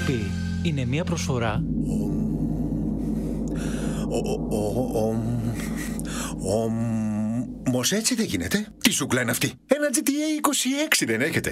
πει είναι μια προσφορά. Όμως έτσι δεν γίνεται. Τι σούκλα είναι αυτή? Ένα GTA 26 δεν έχετε?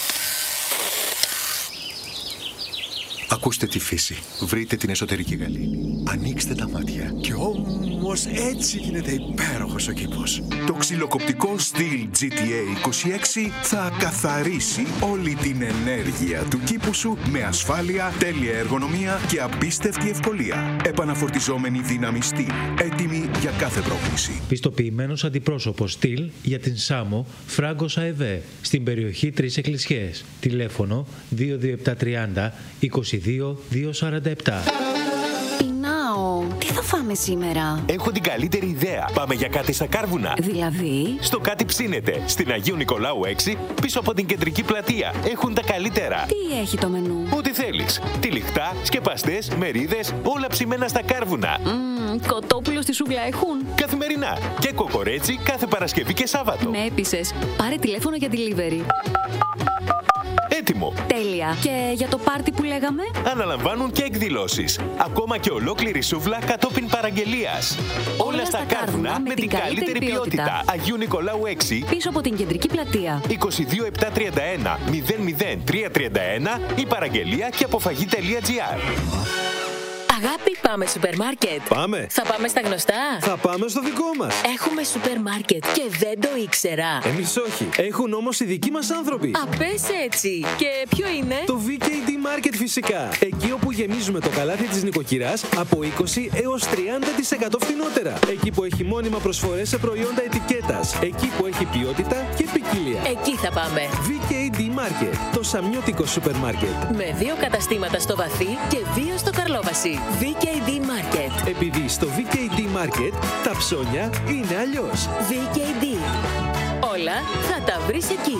Ακούστε τη φύση. Βρείτε την εσωτερική γαλήνη. Ανοίξτε τα μάτια. Και όμως έτσι γίνεται υπέροχος ο κήπος. Το ξυλοκοπτικό στυλ GTA 26 θα καθαρίσει όλη την ενέργεια του κήπου σου με ασφάλεια, τέλεια εργονομία και απίστευτη ευκολία. Επαναφορτιζόμενη δύναμη στυλ. Έτοιμη για κάθε πρόκληση. Πιστοποιημένος αντιπρόσωπος στυλ για την Σάμο Φράγκος ΑΕΒ στην περιοχή Τρεις Εκκλησιές. Τηλέφωνο 22730 22-247. Πεινάω. Τι θα φάμε σήμερα? Έχω την καλύτερη ιδέα. Πάμε για κάτι στα Κάρβουνα. Δηλαδή? Στο κάτι ψήνεται. Στην Αγίου Νικολάου 6, πίσω από την κεντρική πλατεία. Έχουν τα καλύτερα. Τι έχει το μενού? Ό,τι θέλεις. Τυλιχτά, σκεπαστές, μερίδες, όλα ψημένα στα Κάρβουνα. Κοτόπουλο στη σούβλα έχουν? Καθημερινά. Και κοκορέτσι κάθε Παρασκευή και Σάββατο. Με έπεισες. Πάρε τηλέφωνο για delivery. Έτοιμο. Τέλεια. Και για το πάρτι που λέγαμε? Αναλαμβάνουν και εκδηλώσεις. Ακόμα και ολόκληρη σούβλα κατόπιν παραγγελίας. Όλα στα Κάρβουνα με την καλύτερη ποιότητα. Αγίου Νικολάου 6, πίσω από την κεντρική πλατεία. 22731 00331 ή παραγγελία και αποφαγή.gr. Αγάπη, πάμε σούπερ μάρκετ. Πάμε. Θα πάμε στα γνωστά. Θα πάμε στο δικό μας. Έχουμε σούπερ μάρκετ και δεν το ήξερα. Εμείς όχι. Έχουν όμως οι δικοί μας άνθρωποι. Α, πες έτσι. Και ποιο είναι? Το VKD Market φυσικά. Εκεί όπου γεμίζουμε το καλάθι της νοικοκυράς από 20 έως 30% φθηνότερα. Εκεί που έχει μόνιμα προσφορές σε προϊόντα ετικέτας. Εκεί που έχει ποιότητα και ποικιλία. Εκεί θα πάμε. VKD Market. Το σαμιώτικο σούπερ μάρκετ. Με 2 καταστήματα στο Βαθύ και 2 στο Καρλόβαση. VKD Market. Επειδή στο VKD Market τα ψώνια είναι αλλιώς. VKD. Όλα θα τα βρεις εκεί.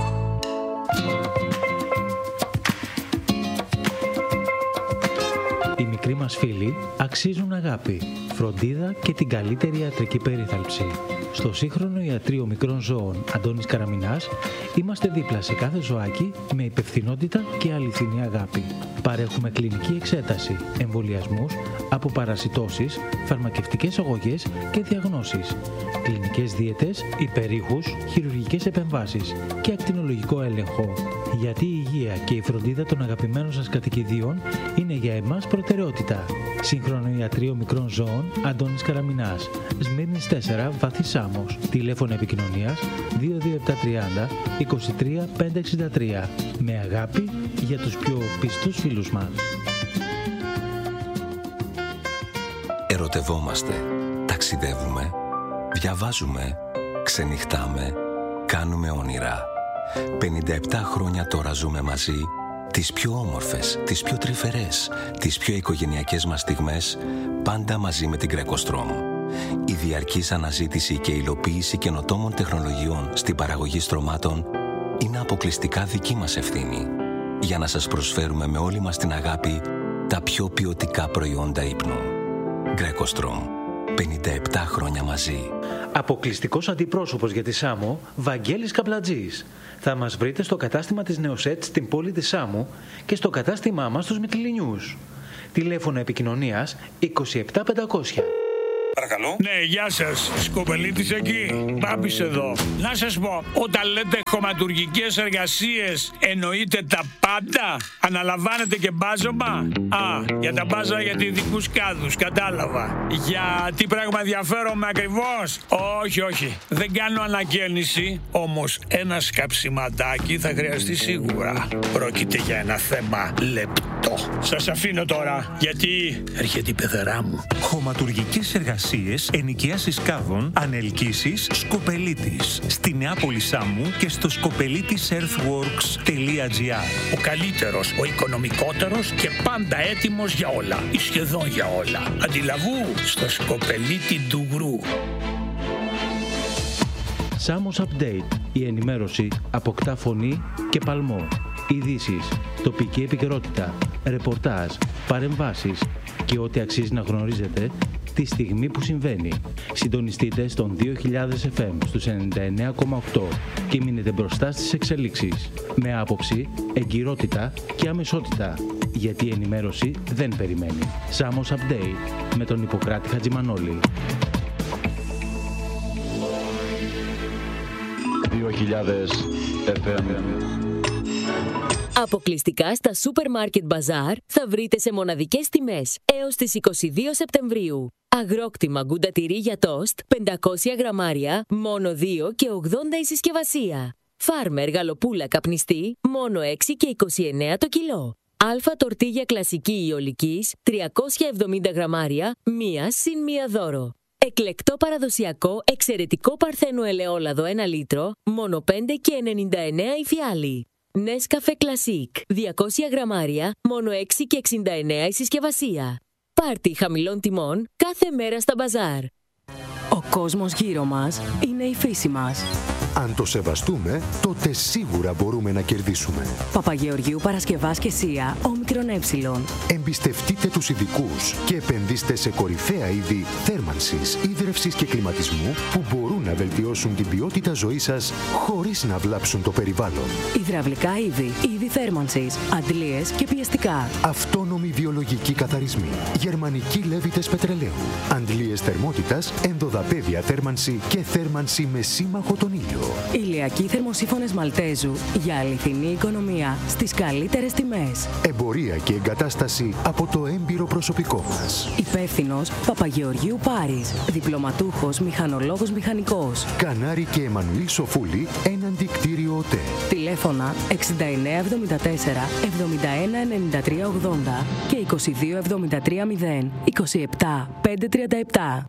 Οι μικροί μας φίλοι αξίζουν αγάπη, φροντίδα και την καλύτερη ιατρική περίθαλψη. Στο σύγχρονο ιατρείο μικρών ζώων Αντώνης Καραμινάς είμαστε δίπλα σε κάθε ζωάκι με υπευθυνότητα και αληθινή αγάπη. Παρέχουμε κλινική εξέταση, εμβολιασμούς, αποπαρασιτώσεις, φαρμακευτικές αγωγές και διαγνώσεις, κλινικές δίαιτες, υπερήχους, χειρουργικές επεμβάσεις και ακτινολογικό έλεγχο. Γιατί η υγεία και η φροντίδα των αγαπημένων σας κατοικιδίων είναι για εμάς προτεραιότητα. Σύγχρονο ιατρείο μικρών ζώων Αντώνης Καραμινάς, Σμύρνης 4, Βαθύ Σάμος. Τηλέφωνο επικοινωνίας 22730 23 563. Με αγάπη για τους πιο πιστούς φίλους μας. Ερωτευόμαστε, ταξιδεύουμε, διαβάζουμε, ξενυχτάμε, κάνουμε όνειρα. 57 χρόνια τώρα ζούμε μαζί τις πιο όμορφες, τις πιο τρυφερές, τις πιο οικογενειακές μας στιγμές, πάντα μαζί με την Greco-Strom. Η διαρκής αναζήτηση και υλοποίηση καινοτόμων τεχνολογιών στην παραγωγή στρωμάτων είναι αποκλειστικά δική μας ευθύνη, για να σας προσφέρουμε με όλη μας την αγάπη τα πιο ποιοτικά προϊόντα ύπνου. Greco-Strom. 57 χρόνια μαζί. Αποκλειστικός αντιπρόσωπος για τη Σάμο, Βαγγέλης Καπλατζής. Θα μας βρείτε στο κατάστημα της Νεοσέτ στην πόλη της Σάμου και στο κατάστημά μας στους Μυτιληνιούς. Τηλέφωνο επικοινωνίας 27500. Παρακαλώ. Ναι, γεια σας. Σκοπελίτης εκεί. Μπάμπης εδώ. Να σας πω, όταν λέτε χωματουργικές εργασίες, εννοείτε τα πάντα? Αναλαμβάνετε και μπάζωμα? Για τα μπάζα για ειδικούς κάδους, κατάλαβα. Για τι πράγμα ενδιαφέρομαι ακριβώς? Όχι. Δεν κάνω ανακαίνιση, όμως ένα σκαψιματάκι θα χρειαστεί σίγουρα. Πρόκειται για ένα θέμα λεπτό. Σας αφήνω τώρα, γιατί έρχεται η πεθερά μου. Χωματουργικές εργασίες, ενοικιάσεις κάδων, ανελκύσεις, Σκοπελίτης. Στη Νεάπολη Σάμου και στο skopelitisEarthworks.gr. Ο καλύτερος, ο οικονομικότερος και πάντα έτοιμος για όλα. Ή σχεδόν για όλα. Αντιλαβού στο Σκοπελίτη Ντουγρού. Σάμος Update. Η ενημέρωση αποκτά φωνή και παλμό. Ειδήσεις, τοπική επικαιρότητα, ρεπορτάζ, παρεμβάσεις και ό,τι αξίζει να γνωρίζετε τη στιγμή που συμβαίνει. Συντονιστείτε στον 2000 FM στους 99,8 και μείνετε μπροστά στις εξελίξεις. Με άποψη, εγκυρότητα και αμεσότητα. Γιατί η ενημέρωση δεν περιμένει. Σάμος Update με τον Ιπποκράτη Χατζημανόλη. 2000 FM. Αποκλειστικά στα Supermarket Bazaar θα βρείτε σε μοναδικές τιμές έως τις 22 Σεπτεμβρίου. Αγρόκτημα γκούντα τυρί για τόστ, 500 γραμμάρια, μόνο 2 και 80 η συσκευασία. Φάρμερ γαλοπούλα καπνιστή, μόνο 6 και 29 το κιλό. Αλφα τορτίγια κλασική ιολικής, 370 γραμμάρια, μία συν μία δώρο. Εκλεκτό παραδοσιακό εξαιρετικό παρθένο ελαιόλαδο 1 λίτρο, μόνο 5 και 99 η φιάλη. Νέσκαφε Κλασίκ, 200 γραμμάρια, μόνο 6 και 69 η συσκευασία. Πάρτι χαμηλών τιμών κάθε μέρα στα μπαζάρ. Ο κόσμος γύρω μας είναι η φύση μας. Αν το σεβαστούμε, τότε σίγουρα μπορούμε να κερδίσουμε. Παπαγεωργίου Παρασκευάς και Σία, όμικρον ε. Εμπιστευτείτε τους ειδικούς και επενδύστε σε κορυφαία είδη θέρμανσης, ίδρευσης και κλιματισμού που μπορούν να βελτιώσουν την ποιότητα ζωής σας χωρίς να βλάψουν το περιβάλλον. Υδραυλικά είδη θέρμανσης, αντλίες και πιεστικά. Αυτόνομοι βιολογικοί καθαρισμοί, γερμανικοί λέβητες πετρελαίου, αντλίες θερμότητας, ενδοδαπέδια θέρμανση και θέρμανση με σύμμαχο τον ήλιο. Ηλιακοί θερμοσύφωνες Μαλτέζου για αληθινή οικονομία στις καλύτερες τιμές. Εμπορία και εγκατάσταση από το έμπειρο προσωπικό μας. Υπεύθυνος Παπαγεωργίου Πάρης. Διπλωματούχος μηχανολόγος μηχανικός. Κανάρη και Εμμανουήλ Σοφούλη, έναντι κτίριο ΟΤΕ. Τηλέφωνα 6974 71 93 80 και 22 73 0 27 537.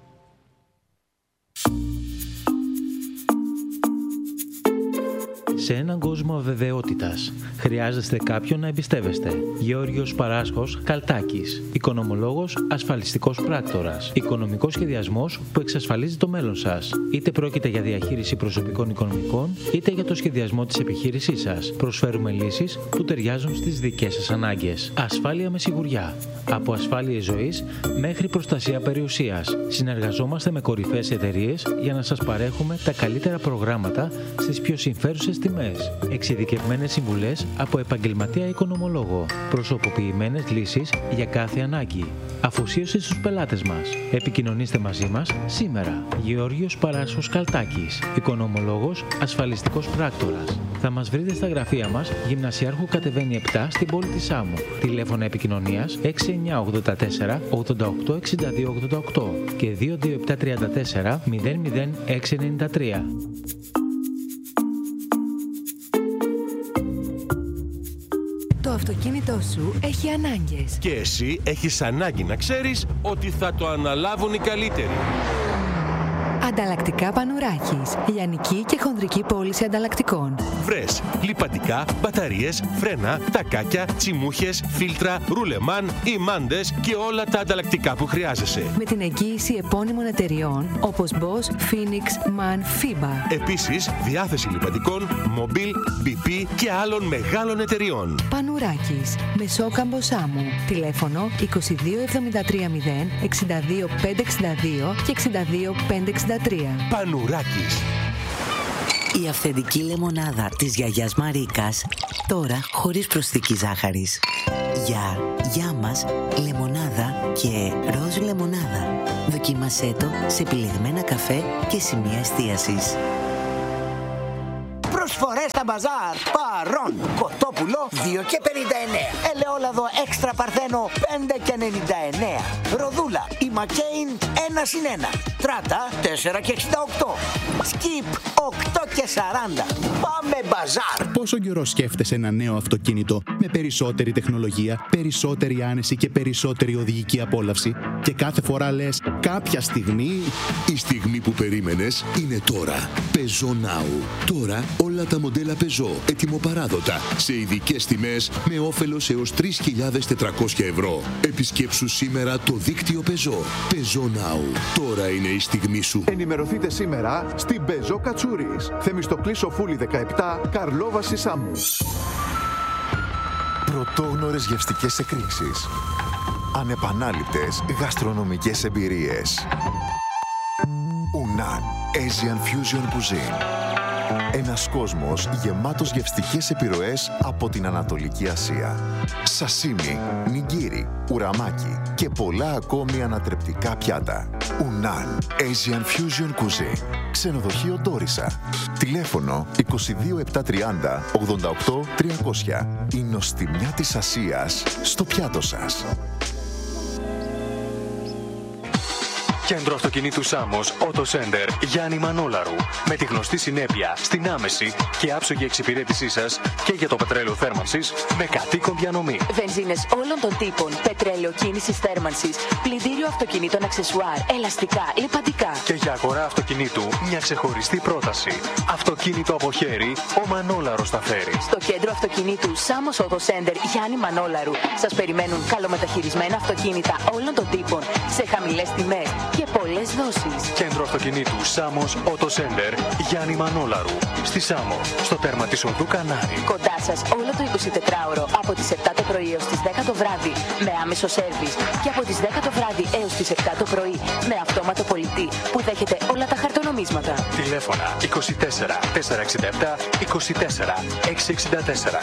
Σε έναν κόσμο αβεβαιότητας, χρειάζεστε κάποιον να εμπιστεύεστε. Γεώργιος Παράσχος Καλτάκης, οικονομολόγος, ασφαλιστικός πράκτορας. Οικονομικός σχεδιασμός που εξασφαλίζει το μέλλον σας. Είτε πρόκειται για διαχείριση προσωπικών οικονομικών, είτε για το σχεδιασμό της επιχείρησής σας. Προσφέρουμε λύσεις που ταιριάζουν στις δικές σας ανάγκες. Ασφάλεια με σιγουριά. Από ασφάλειες ζωής μέχρι προστασία περιουσίας. Συνεργαζόμαστε με κορυφαίες εταιρείες για να σας παρέχουμε τα καλύτερα προγράμματα στις πιο συμφέρουσες τιμές. Εξειδικευμένες συμβουλές από επαγγελματία οικονομολόγο. Προσωποποιημένες λύσεις για κάθε ανάγκη. Αφοσίωση στους πελάτες μας. Επικοινωνήστε μαζί μας σήμερα. Γεώργιος Παράσχος Καλτάκης, οικονομολόγος, ασφαλιστικός πράκτορας. Θα μας βρείτε στα γραφεία μας, Γυμνασιάρχου κατεβαίνει 7 στην πόλη της Σάμου. Τηλέφωνα επικοινωνίας 6984 88 62 88 και 22734 00693. Το αυτοκίνητό σου έχει ανάγκες. Και εσύ έχεις ανάγκη να ξέρεις ότι θα το αναλάβουν οι καλύτεροι. Ανταλλακτικά Πανουράκης. Λιανική και χονδρική πώληση ανταλλακτικών. Βρες λιπαντικά, μπαταρίες, φρένα, τακάκια, τσιμούχες, φίλτρα, ρουλεμάν, ημάντες και όλα τα ανταλλακτικά που χρειάζεσαι. Με την εγγύηση επώνυμων εταιριών όπως Bosch, Phoenix, MAN, FIBA. Επίσης, διάθεση λιπαντικών, Mobil, BP και άλλων μεγάλων εταιριών. Πανουράκης. Μεσόκαμπο Σάμου. Τηλέφωνο 22 73 0 62 562 και 62 563. Πανουράκης. Η αυθεντική λεμονάδα της γιαγιάς Μαρίκας, τώρα χωρίς προσθήκη ζάχαρης. Για μας, λεμονάδα και ροζ λεμονάδα. Δοκίμασέ το σε επιλεγμένα καφέ και σημεία εστίασης. Προσφορές στα μπαζάρ. Παρών. Κοτόπουλο 2 και 59. Ελαιόλαδο έξτρα παρθένο 5 και 99. Ροδούλα η Μακέιν 1 συν 1. Τράτα 4 και 68. Σκιπ 8 και 40. Πάμε μπαζάρ. Πόσο καιρό σκέφτεσαι ένα νέο αυτοκίνητο με περισσότερη τεχνολογία, περισσότερη άνεση και περισσότερη οδηγική απόλαυση και κάθε φορά λες κάποια στιγμή... Η στιγμή που περίμενες είναι τώρα. Peugeot Now. Τώρα όλα τα μοντέλα Peugeot ετοιμοπαράδοτα σε ειδικές τιμές με όφελος έως 3.400 ευρώ. Επισκέψου σήμερα το δίκτυο Peugeot. Peugeot Now. Τώρα είναι η στιγμή σου. Ενημερωθείτε σήμερα στην Peugeot Κατσούρης. Θεμιστοκλή Σοφούλη 17, Καρλόβαση Σάμου. Πρωτόγνωρες γευστικές εκρήξεις. Ανεπανάληπτες γαστρονομικές εμπειρίες. Unan Asian Fusion Cuisine. Ένας κόσμος γεμάτος γευστικές επιρροές από την Ανατολική Ασία. Σασίμι, νιγκίρι, ουραμάκι και πολλά ακόμη ανατρεπτικά πιάτα. Unan Asian Fusion Cuisine. Ξενοδοχείο Ντόρισα. Τηλέφωνο 22730 88 300. Η νοστιμιά της Ασίας στο πιάτο σας. Κέντρο αυτοκινήτου Σάμος Auto Center Γιάννη Μανόλαρου. Με τη γνωστή συνέπεια στην άμεση και άψογη εξυπηρέτησή σας και για το πετρέλαιο θέρμανσης με κατοίκον διανομή. Βενζίνες όλων των τύπων, πετρέλαιο κίνησης θέρμανσης, πλυντήριο αυτοκινήτων αξεσουάρ, ελαστικά, λιπαντικά. Και για αγορά αυτοκινήτου μια ξεχωριστή πρόταση. Αυτοκίνητο από χέρι, ο Μανόλαρος τα φέρει. Στο κέντρο αυτοκινήτου Σάμος Auto Center Γιάννη Μανόλαρου σας περιμένουν καλομεταχειρισμένα αυτοκίνητα όλων των τύπων σε χαμηλές τιμές και πολλές δόσεις. Κέντρο αυτοκινήτου Σάμος Auto Center Γιάννη Μανόλαρου. Στη Σάμο, στο τέρμα της οδού Κανάρη. Κοντά σας όλο το 24ωρο από τις 7 το πρωί έως τις 10 το βράδυ με άμεσο σέρβις και από τις 10 το βράδυ έως τις 7 το πρωί με αυτόματο πολιτή που δέχεται όλα τα χαρτονομίσματα. Τηλέφωνα 24 467 24 664.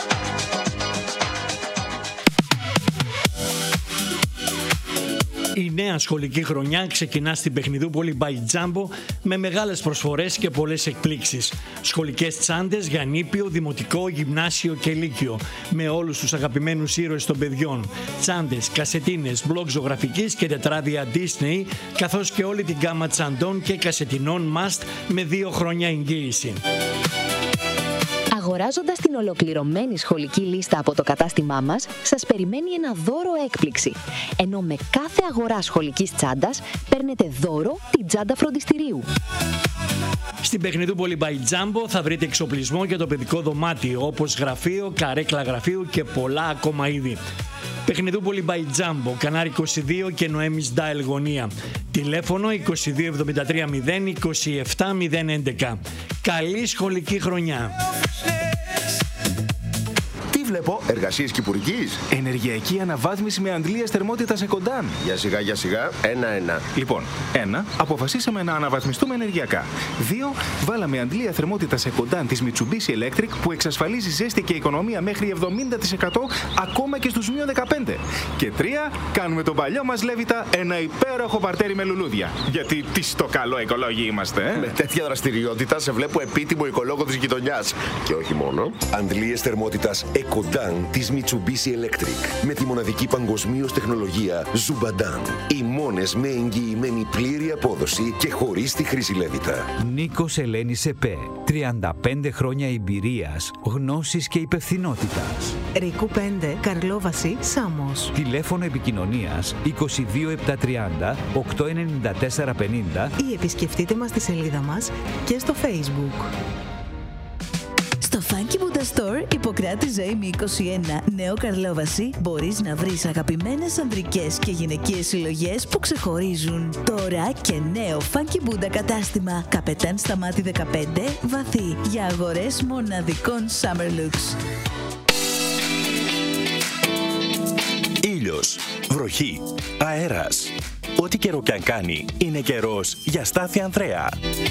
Η νέα σχολική χρονιά ξεκινά στην Παιχνιδούπολη by Jumbo με μεγάλες προσφορές και πολλές εκπλήξεις. Σχολικές τσάντες για νήπιο, δημοτικό, γυμνάσιο και λύκειο με όλους τους αγαπημένους ήρωες των παιδιών. Τσάντες, κασετίνες, μπλοκ ζωγραφικής και τετράδια Disney, καθώς και όλη την γκάμα τσαντών και κασετινών Must με 2 χρόνια εγγύηση. Αγοράζοντας την ολοκληρωμένη σχολική λίστα από το κατάστημά μας, σας περιμένει ένα δώρο έκπληξη. Ενώ με κάθε αγορά σχολικής τσάντας παίρνετε δώρο την τσάντα φροντιστηρίου. Στην Παιχνιδούπολη by Jumbo θα βρείτε εξοπλισμό για το παιδικό δωμάτιο, όπως γραφείο, καρέκλα γραφείου και πολλά ακόμα είδη. Παιχνιδούπολη by Jumbo, Κανάρι 22 και Νοέμις Ντάιλ γωνία. Τηλέφωνο 2273 0 27 011. Καλή σχολική χρονιά! Βλέπω εργασίες κυπουρικής. Ενεργειακή αναβάθμιση με αντλίες θερμότητας Εκοντάν. Για σιγά, ένα-ένα. Λοιπόν, 1. Αποφασίσαμε να αναβαθμιστούμε ενεργειακά. 2. Βάλαμε αντλία θερμότητας Εκοντάν της Mitsubishi Electric που εξασφαλίζει ζέστη και οικονομία μέχρι 70% ακόμα και στους -15. Και 3. Κάνουμε τον παλιό μας Λέβητα ένα υπέροχο παρτέρι με λουλούδια. Γιατί τι στο καλό οικολόγοι είμαστε, Με τέτοια δραστηριότητα σε βλέπω επίτιμο οικολόγο της γειτονιάς. Και όχι μόνο. Αντλίες θερμότητας Εκοντάν της Mitsubishi Electric με τη μοναδική παγκοσμίως τεχνολογία Zubadan. Οι μόνες με εγγυημένη πλήρη απόδοση και χωρίς τη χρήση Λέβητα. Νίκος Ελένης ΕΠΕ. 35 χρόνια εμπειρίας, γνώσης και υπευθυνότητας. Ρίκου 5, Καρλόβαση, Σάμος. Τηλέφωνο επικοινωνίας 22730 89450 ή επισκεφτείτε μας στη σελίδα μας και στο Facebook. Στο Funky Buddha Store, Ιπποκράτη Ζωήμη 21, Νέο Καρλόβαση, μπορείς να βρεις αγαπημένες ανδρικές και γυναικείες συλλογές που ξεχωρίζουν. Τώρα και νέο Funky Buddha κατάστημα, Καπετάν Σταμάτη 15, βαθύ, για αγορές μοναδικών Summer Looks. Ήλιος, βροχή, αέρας. Ό,τι καιρό κι αν κάνει, είναι καιρός για Στάθη Ανδρέα.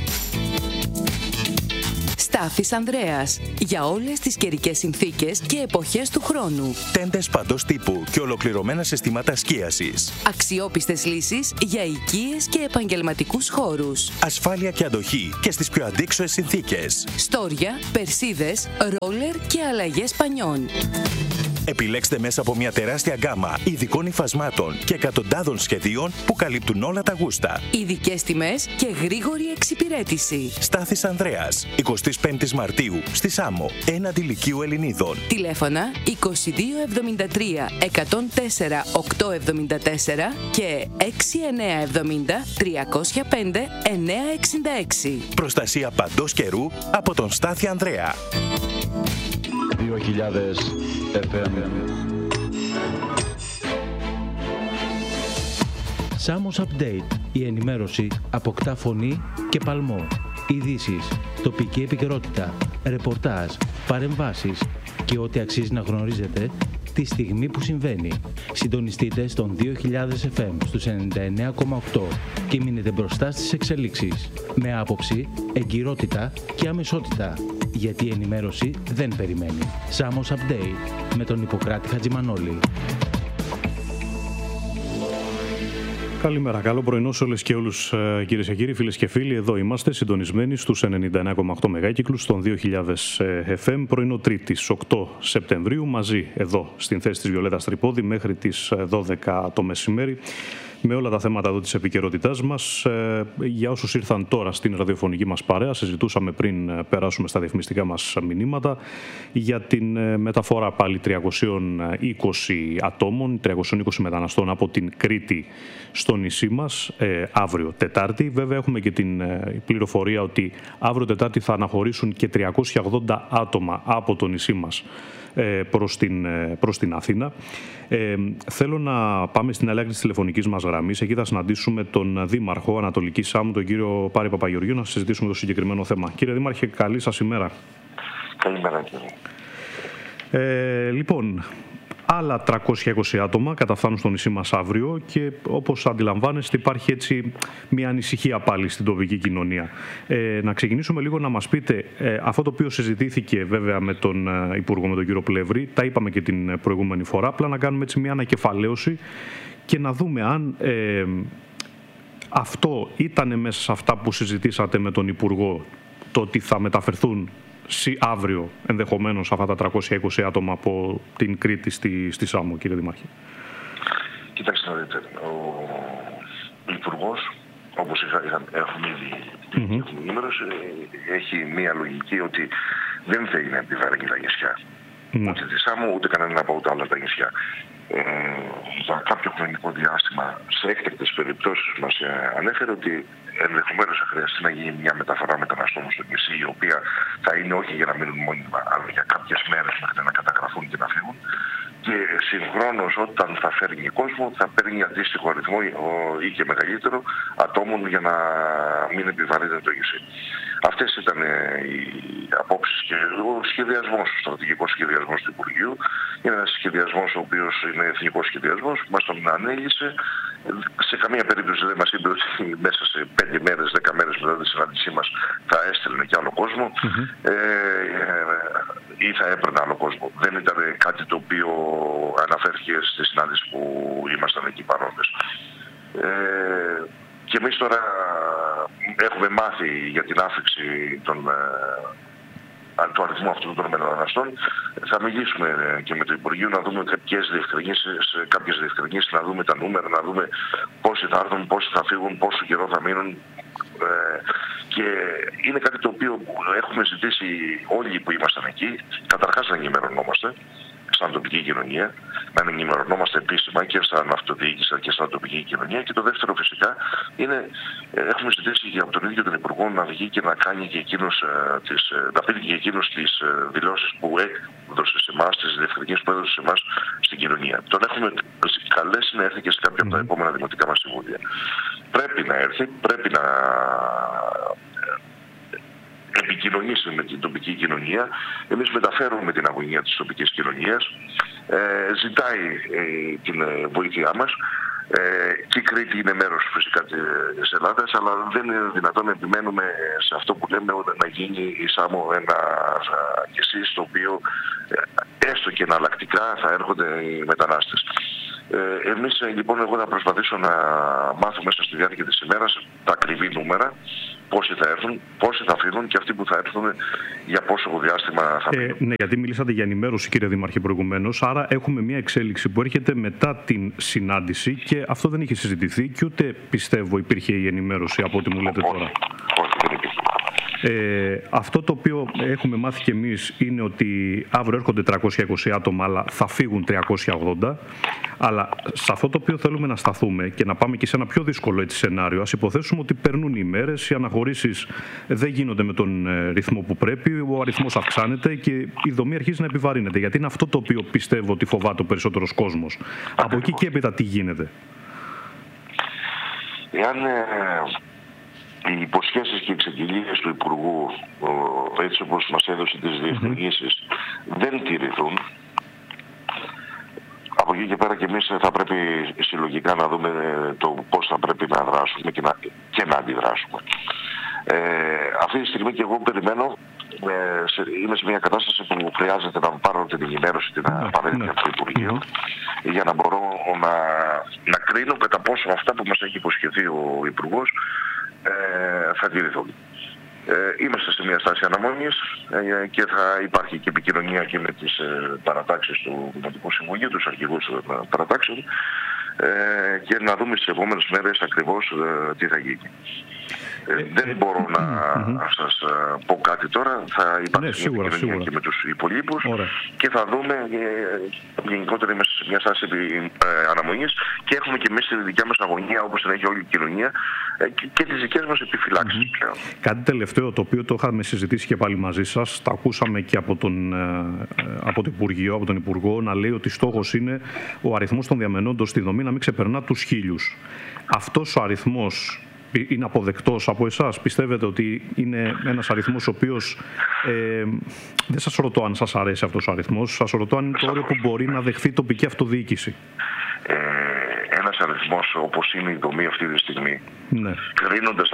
Στάθης Ανδρέας. Για όλες τις καιρικές συνθήκες και εποχές του χρόνου. Τέντες παντός τύπου και ολοκληρωμένα συστήματα σκίασης. Αξιόπιστες λύσεις για οικίες και επαγγελματικούς χώρους. Ασφάλεια και αντοχή και στις πιο αντίξωες συνθήκες. Στόρια, περσίδες, ρόλερ και αλλαγές πανιών. Επιλέξτε μέσα από μια τεράστια γκάμα ειδικών υφασμάτων και εκατοντάδων σχεδίων που καλύπτουν όλα τα γούστα. Ειδικές τιμές και γρήγορη εξυπηρέτηση. Στάθης Ανδρέας, 25 Μαρτίου, στη Σάμο, έναντι Λυκείου Ελληνίδων. Τηλέφωνα 2273 104 874 και 6970 305 966. Προστασία παντός καιρού από τον Στάθη Ανδρέα. 2000 FM. Σάμος Update. Η ενημέρωση αποκτά φωνή και παλμό. Ειδήσεις, τοπική επικαιρότητα, ρεπορτάζ, παρεμβάσεις και ό,τι αξίζει να γνωρίζετε τη στιγμή που συμβαίνει. Συντονιστείτε στον 2000 FM στους 99,8 και μείνετε μπροστά στις εξελίξεις. Με άποψη, εγκυρότητα και αμεσότητα. Γιατί η ενημέρωση δεν περιμένει. Σάμος Update με τον Ιπποκράτη Χατζημανόλη. Καλημέρα, καλό πρωινό σε όλες και όλους, κυρίες και κύριοι, φίλες και φίλοι. Εδώ είμαστε συντονισμένοι στους 99,8 μεγάκυκλους, στον 2000 FM, πρωινό Τρίτης, 8 Σεπτεμβρίου, μαζί εδώ στην θέση της Βιολέτας Τρυπόδη μέχρι τις 12 το μεσημέρι, με όλα τα θέματα εδώ της επικαιρότητάς μας. Για όσους ήρθαν τώρα στην ραδιοφωνική μας παρέα, συζητούσαμε πριν περάσουμε στα διαφημιστικά μας μηνύματα για την μεταφορά πάλι 320 ατόμων, 320 μεταναστών από την Κρήτη στο νησί μας αύριο Τετάρτη. Βέβαια έχουμε και την πληροφορία ότι αύριο Τετάρτη θα αναχωρήσουν και 380 άτομα από το νησί μας προς την Αθήνα. Θέλω να πάμε στην αλλαγή της τηλεφωνικής μας γραμμής. Εκεί θα συναντήσουμε τον Δήμαρχο Ανατολικής Σάμου, τον κύριο Πάρη Παπαγεωργίου, να συζητήσουμε το συγκεκριμένο θέμα. Κύριε Δήμαρχε, καλή σας ημέρα. Καλημέρα, κύριε. Λοιπόν, άλλα 320 άτομα καταφθάνουν στο νησί μας αύριο και όπως αντιλαμβάνεστε υπάρχει έτσι μια ανησυχία πάλι στην τοπική κοινωνία. Να ξεκινήσουμε λίγο να μας πείτε αυτό το οποίο συζητήθηκε βέβαια με τον Υπουργό, με τον κύριο Πλεύρη, τα είπαμε και την προηγούμενη φορά, απλά να κάνουμε έτσι μια ανακεφαλαίωση και να δούμε αν αυτό ήταν μέσα σε αυτά που συζητήσατε με τον Υπουργό, το ότι θα μεταφερθούν αύριο ενδεχομένως αυτά τα 320 άτομα από την Κρήτη στη Σάμο, κύριε Δήμαρχε. Κοιτάξτε να δείτε, ο Υπουργός, όπως έχουμε ήδη ενημέρωση, έχει μία λογική ότι δεν θέλει να επιβαρύνει τα νησιά. Ούτε τη Σάμο, ούτε κανένα από τα άλλα τα νησιά. Για κάποιο χρονικό διάστημα, σε έκτακτες περιπτώσεις μας ανέφερε ότι ενδεχομένως θα χρειαστεί να γίνει μια μεταφορά μεταναστών στο νησί, η οποία θα είναι όχι για να μείνουν μόνιμα, αλλά για κάποιες μέρες μέχρι να καταγραφούν και να φύγουν. Και συγχρόνως όταν θα φέρνει κόσμο, θα παίρνει αντίστοιχο αριθμό ή και μεγαλύτερο ατόμων για να μην επιβαρύνεται το νησί. Αυτές ήταν οι απόψεις και ο σχεδιασμός, ο στρατηγικός σχεδιασμός του Υπουργείου. Είναι ένας σχεδιασμός ο οποίος είναι εθνικός σχεδιασμός, μας τον ανέλησε. Σε καμία περίπτωση δεν μας είπε ότι μέσα σε 5 μέρες, 10 μέρες μετά τη συνάντησή μας θα έστελνε και άλλο κόσμο ή θα έπαιρνε άλλο κόσμο. Δεν ήταν κάτι το οποίο αναφέρθηκε στη συνάντηση που ήμασταν εκεί παρόντες. Και εμείς τώρα έχουμε μάθει για την άφηξη του αριθμού αυτών των μεταναστών. Θα μιλήσουμε και με το Υπουργείο να δούμε κάποιες διευκρινήσεις, να δούμε τα νούμερα, να δούμε πόσοι θα έρθουν, πόσοι θα φύγουν, πόσο καιρό θα μείνουν. Και είναι κάτι το οποίο έχουμε ζητήσει όλοι που ήμασταν εκεί, καταρχάς να ενημερωνόμαστε σαν τοπική κοινωνία, να ενημερωνόμαστε επίσημα και σαν αυτοδιοίκηση και σαν τοπική κοινωνία. Και το δεύτερο φυσικά είναι, έχουμε ζητήσει από τον ίδιο τον Υπουργό να βγει και να κάνει και εκείνος να πει και εκείνος τις δηλώσεις που έδωσε σε εμάς, τις διευκρινήσεις που έδωσε σε εμάς στην κοινωνία. Τον έχουμε καλέσει να έρθει και σε κάποια από τα επόμενα δημοτικά μας συμβούλια. Πρέπει να έρθει, πρέπει να επικοινωνήσει με την τοπική κοινωνία. Εμείς μεταφέρουμε την αγωνία της τοπικής κοινωνίας. Ζητάει την βοήθειά μας. Και η Κρήτη είναι μέρος φυσικά της Ελλάδας, αλλά δεν είναι δυνατόν να επιμένουμε σε αυτό που λέμε να γίνει η Σάμο ένα νησί στο οποίο έστω και εναλλακτικά θα έρχονται οι μετανάστες. Εμείς λοιπόν, εγώ θα προσπαθήσω να μάθω μέσα στη διάρκεια της ημέρας τα ακριβή νούμερα, πόσοι θα έρθουν, πόσοι θα φύγουν και αυτοί που θα έρθουν για πόσο διάστημα θα μείνουν. Ναι, γιατί μιλήσατε για ενημέρωση, κύριε Δήμαρχε, προηγουμένως. Άρα έχουμε μια εξέλιξη που έρχεται μετά την συνάντηση και αυτό δεν είχε συζητηθεί και ούτε πιστεύω υπήρχε η ενημέρωση από ό,τι μου λέτε τώρα. Όχι, δεν υπήρχε. Αυτό το οποίο έχουμε μάθει και εμείς είναι ότι αύριο έρχονται 320 άτομα, αλλά θα φύγουν 380. Αλλά σε αυτό το οποίο θέλουμε να σταθούμε και να πάμε και σε ένα πιο δύσκολο έτσι σενάριο, ας υποθέσουμε ότι περνούν οι μέρες, οι αναχωρήσεις δεν γίνονται με τον ρυθμό που πρέπει, ο αριθμός αυξάνεται και η δομή αρχίζει να επιβαρύνεται. Γιατί είναι αυτό το οποίο πιστεύω ότι φοβάται ο περισσότερος κόσμος. Από εκεί και έπειτα τι γίνεται? Εάν οι υποσχέσεις και οι εξαγγελίες του Υπουργού, έτσι όπως μας έδωσε τις διευκρινήσεις, δεν τηρηθούν, εκεί και πέρα και εμείς θα πρέπει συλλογικά να δούμε το πώς θα πρέπει να δράσουμε και να αντιδράσουμε. Αυτή τη στιγμή και εγώ περιμένω, είμαι σε μια κατάσταση που χρειάζεται να πάρω την ενημέρωση, την απαραίτητη από το Υπουργείο, για να μπορώ να κρίνω κατά πόσο αυτά που μας έχει υποσχεθεί ο Υπουργός θα τηρηθούν. Είμαστε σε μια στάση αναμονής και θα υπάρχει και επικοινωνία και με τις παρατάξεις του Δημοτικού Συμβουλίου, τους αρχηγούς των παρατάξεων, και να δούμε στις επόμενες μέρες ακριβώς τι θα γίνει. Δεν μπορώ να σας πω κάτι τώρα. Θα υπάρξει μια επικοινωνία και με τους υπολείπους και θα δούμε γενικότερα είμαστε σε μια στάση αναμονής και έχουμε και εμείς τη δικιά μας αγωνία, όπως την έχει όλη η κοινωνία, και τις δικές μας επιφυλάξεις πλέον. Κάτι τελευταίο το οποίο το είχαμε συζητήσει και πάλι μαζί σας, τα ακούσαμε και από το Υπουργείο, από τον Υπουργό, να λέει ότι στόχος είναι ο αριθμός των διαμενόντων στη δομή να μην ξεπερνά τους 1.000. Αυτός ο αριθμός είναι αποδεκτός από εσάς? Πιστεύετε ότι είναι ένας αριθμός ο οποίος, δεν σας ρωτώ αν σας αρέσει αυτός ο αριθμός, σας ρωτώ αν είναι το όριο που μπορεί να δεχθεί η τοπική αυτοδιοίκηση? Ένας αριθμός όπως είναι η δομή αυτή τη στιγμή, κρίνοντας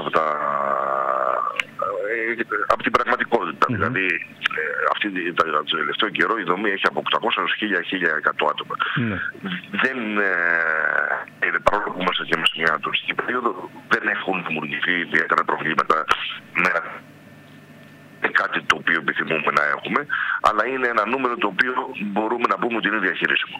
από την πραγματικότητα. Δηλαδή, τον τελευταίο καιρό η δομή έχει από 800 έως 1.000-1.100 άτομα. Δεν, παρόλο που είμαστε και σε μια τουριστική περίοδο, δεν έχουν δημιουργηθεί ιδιαίτερα προβλήματα με κάτι το οποίο επιθυμούμε να έχουμε, αλλά είναι ένα νούμερο το οποίο μπορούμε να πούμε ότι είναι διαχειρίσιμο.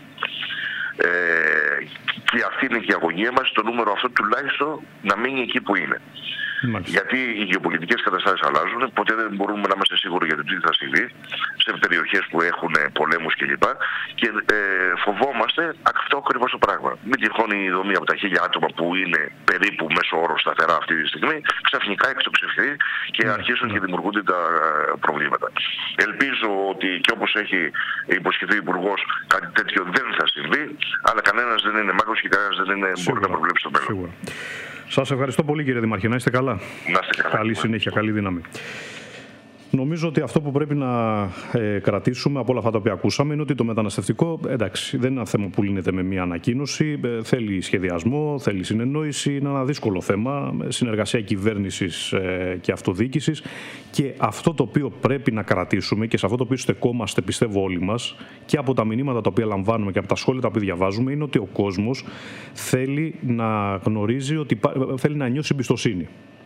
Και αυτή είναι και η αγωνία μας, το νούμερο αυτό τουλάχιστον να μείνει εκεί που είναι. Γιατί οι γεωπολιτικές καταστάσεις αλλάζουν, ποτέ δεν μπορούμε να είμαστε σίγουροι για το τι θα συμβεί σε περιοχές που έχουν πολέμους κλπ. Και φοβόμαστε αυτό ακριβώς το πράγμα. Μην τυχόν η δομή από τα 1.000 άτομα που είναι περίπου μέσο όρο σταθερά αυτή τη στιγμή, ξαφνικά εξοξευθεί και αρχίσουν και δημιουργούνται τα προβλήματα. Ελπίζω ότι και όπως έχει υποσχεθεί ο Υπουργός, κάτι τέτοιο δεν θα συμβεί, αλλά κανένας δεν είναι μάγος και κανένας δεν μπορεί να προβλέψει το μέλλον. Σας ευχαριστώ πολύ, κύριε Δημαρχέ. Να είστε καλά. Να είστε καλά. Καλή συνέχεια, καλή δύναμη. Νομίζω ότι αυτό που πρέπει να κρατήσουμε από όλα αυτά τα οποία ακούσαμε είναι ότι το μεταναστευτικό, εντάξει, δεν είναι ένα θέμα που λύνεται με μία ανακοίνωση. Θέλει σχεδιασμό, θέλει συνεννόηση. Είναι ένα δύσκολο θέμα. Συνεργασία κυβέρνησης και αυτοδιοίκησης. Και αυτό το οποίο πρέπει να κρατήσουμε και σε αυτό το οποίο στεκόμαστε, πιστεύω όλοι μας, και από τα μηνύματα τα οποία λαμβάνουμε και από τα σχόλια τα οποία διαβάζουμε, είναι ότι ο κόσμος θέλει να γνωρίζει, ότι θέλει να νιώσει εμπιστοσύνη.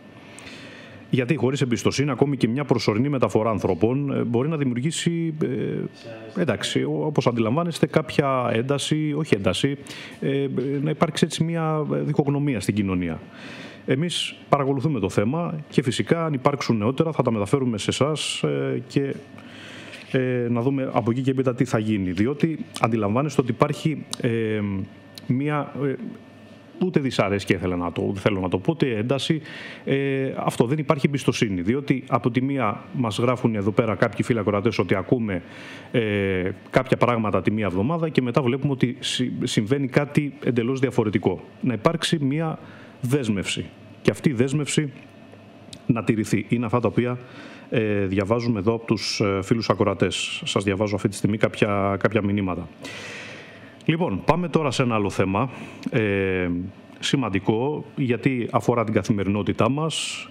Γιατί χωρίς εμπιστοσύνη, ακόμη και μια προσωρινή μεταφορά ανθρώπων μπορεί να δημιουργήσει, εντάξει, όπως αντιλαμβάνεστε, κάποια ένταση, όχι ένταση, να υπάρξει έτσι μια διχογνωμία στην κοινωνία. Εμείς παρακολουθούμε το θέμα και φυσικά αν υπάρξουν νεότερα θα τα μεταφέρουμε σε εσάς και να δούμε από εκεί και έπειτα τι θα γίνει. Διότι αντιλαμβάνεστε ότι υπάρχει μια... Ούτε δυσαρέσκεια θέλω να το πω, ούτε ένταση. Αυτό, δεν υπάρχει εμπιστοσύνη. Διότι από τη μία μας γράφουν εδώ πέρα κάποιοι φίλοι ακροατές ότι ακούμε κάποια πράγματα τη μία εβδομάδα και μετά βλέπουμε ότι συμβαίνει κάτι εντελώς διαφορετικό. Να υπάρξει μία δέσμευση. Και αυτή η δέσμευση να τηρηθεί. Είναι αυτά τα οποία διαβάζουμε εδώ από τους φίλους ακροατές. Σας διαβάζω αυτή τη στιγμή κάποια μηνύματα. Λοιπόν, πάμε τώρα σε ένα άλλο θέμα, σημαντικό, γιατί αφορά την καθημερινότητά μας.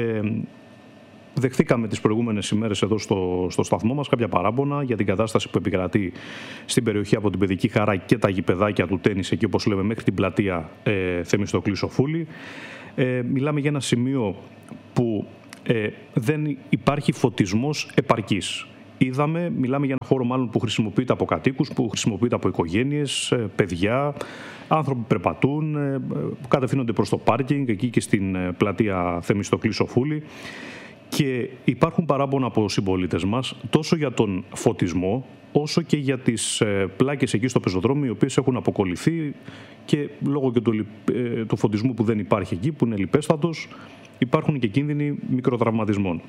Δεχθήκαμε τις προηγούμενες ημέρες εδώ στο σταθμό μας κάποια παράπονα για την κατάσταση που επικρατεί στην περιοχή από την Παιδική Χαρά και τα γηπεδάκια του τένις, εκεί όπως λέμε μέχρι την πλατεία Θεμιστοκλή Σοφούλη. Μιλάμε για ένα σημείο που δεν υπάρχει φωτισμός επαρκής. Μιλάμε για ένα χώρο μάλλον που χρησιμοποιείται από κατοίκους, που χρησιμοποιείται από οικογένειες, παιδιά, άνθρωποι που περπατούν, που κατευθύνονται προς το πάρκινγκ, εκεί και στην πλατεία Θεμιστοκλή Σοφούλη. Και υπάρχουν παράπονα από συμπολίτες μας τόσο για τον φωτισμό, όσο και για τις πλάκες εκεί στο πεζοδρόμιο, οι οποίες έχουν αποκολληθεί και λόγω και του φωτισμού που δεν υπάρχει εκεί, που είναι λιπέστατος, υπάρχουν και κίνδυνοι μικροτραυματισμών.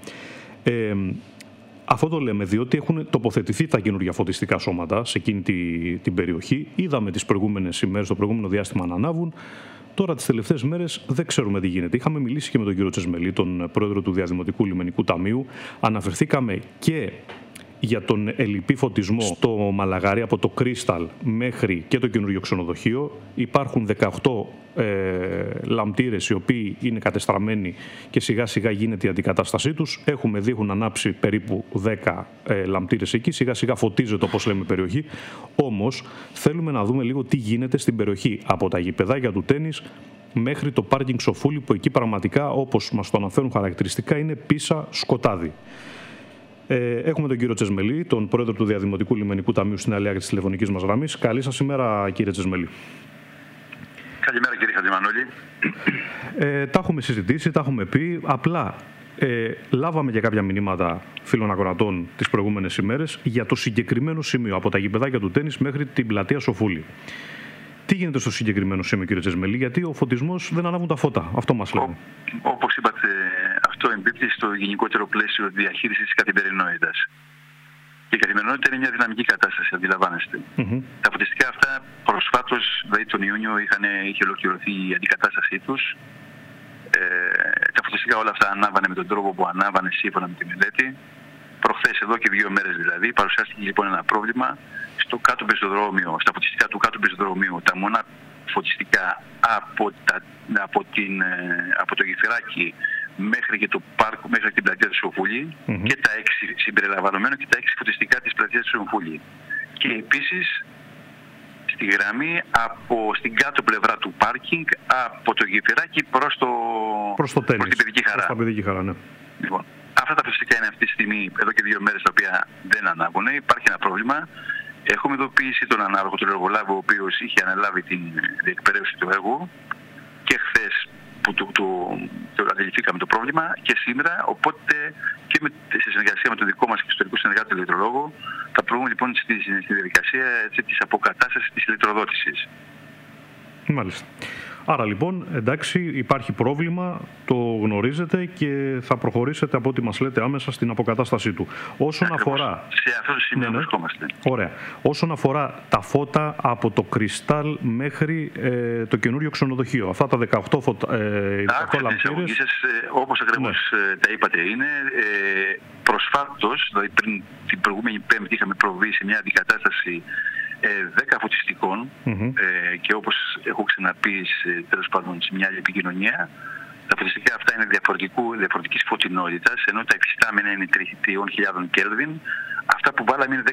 Αυτό το λέμε διότι έχουν τοποθετηθεί τα καινούργια φωτιστικά σώματα σε εκείνη την περιοχή. Είδαμε τις προηγούμενες ημέρες, το προηγούμενο διάστημα να ανάβουν. Τώρα τις τελευταίες μέρες δεν ξέρουμε τι γίνεται. Είχαμε μιλήσει και με τον κύριο Τσεσμελή, τον πρόεδρο του Διαδημοτικού Λιμενικού Ταμείου. Αναφερθήκαμε και για τον ελλειπή φωτισμό στο Μαλαγάρι από το Κρίσταλ μέχρι και το καινούριο ξενοδοχείο. Υπάρχουν 18 λαμπτήρες οι οποίοι είναι κατεστραμμένοι και σιγά σιγά γίνεται η αντικατάστασή τους. Έχουμε δει, έχουν ανάψει περίπου 10 λαμπτήρες εκεί. Σιγά σιγά φωτίζεται, όπως λέμε, η περιοχή. Όμως θέλουμε να δούμε λίγο τι γίνεται στην περιοχή από τα γηπεδάκια του τένις μέχρι το πάρκινγκ Σοφούλη, που εκεί πραγματικά, όπως μας το αναφέρουν χαρακτηριστικά, είναι πίσα σκοτάδι. Έχουμε τον κύριο Τσεσμελή, τον πρόεδρο του Διαδημοτικού Λιμενικού Ταμείου στην Αλία της τηλεφωνικής μας γραμμής. Καλή σας ημέρα, κύριε Τσεσμελή. Καλημέρα, κύριε Χατζημανόλη. Τα έχουμε συζητήσει, τα έχουμε πει. Απλά λάβαμε και κάποια μηνύματα φίλων ακροατών τις προηγούμενες ημέρες για το συγκεκριμένο σημείο, από τα γηπεδάκια του τένις μέχρι την πλατεία Σοφούλη. Τι γίνεται στο συγκεκριμένο σημείο, κύριε Τσεσμελή, γιατί ο φωτισμός δεν ανάβουν τα φώτα? Αυτό μας λένε. Όπως είπατε, αυτό εμπίπτει στο γενικότερο πλαίσιο διαχείρισης της καθημερινότητας. Και η καθημερινότητα είναι μια δυναμική κατάσταση, αντιλαμβάνεστε. Τα φωτιστικά αυτά προσφάτως, δηλαδή τον Ιούνιο, είχε ολοκληρωθεί η αντικατάστασή τους. Τα φωτιστικά όλα αυτά ανάβανε με τον τρόπο που ανάβανε σύμφωνα με τη μελέτη. Προχθές, εδώ και 2 μέρες δηλαδή, παρουσιάστηκε λοιπόν ένα πρόβλημα στο κάτω πεζοδρόμιο, στα φωτιστικά του κάτω πεζοδρομίου. Τα μόνα φωτιστικά από το Γεφυράκι μέχρι και το πάρκο, μέχρι την πλατεία του Σοφούλη, και τα 6 συμπεριλαμβανομένου και τα 6 φωτιστικά της πλατείας του Σοφούλη. Και επίσης στη γραμμή στην κάτω πλευρά του πάρκινγκ από το Γεφυράκι προς την Παιδική Χαρά. Προς την Παιδική Χαρά, ναι. Λοιπόν, αυτά τα φωτιστικά είναι αυτή τη στιγμή, εδώ και 2 μέρες, τα οποία δεν ανάβουν. Υπάρχει ένα πρόβλημα. Έχουμε ειδοποιήσει τον ανάλογο, τον εργολάβο, ο οποίος είχε αναλάβει την διεκπαιρέωση του έργου, και χθες που το αντιληφθήκαμε το πρόβλημα, και σήμερα. Οπότε και σε συνεργασία με τον δικό μας εξωτερικό συνεργάτη, τον ηλεκτρολόγο, θα προβούμε λοιπόν στη διαδικασία της αποκατάστασης της ηλεκτροδότησης. Μάλιστα. Άρα λοιπόν, εντάξει, υπάρχει πρόβλημα, το γνωρίζετε και θα προχωρήσετε, από ό,τι μας λέτε, άμεσα στην αποκατάστασή του. Όσον αφορά... Σε αυτό το σημείο βρισκόμαστε. Ωραία. Όσον αφορά τα φώτα από το Κρίσταλ μέχρι το καινούριο ξενοδοχείο, αυτά τα 18 λαμπτήρες... Όπως ακριβώς τα είπατε, είναι προσφάτως, δηλαδή πριν την προηγούμενη Πέμπτη, είχαμε προβεί σε μια αντικατάσταση 10 φωτιστικών, και όπως έχω ξαναπεί τέλος πάντων σε μια άλλη επικοινωνία, τα φωτιστικά αυτά είναι διαφορετικής φωτεινότητας, ενώ τα υφιστάμενα είναι 3.000 Κέλβιν. Αυτά που βάλαμε είναι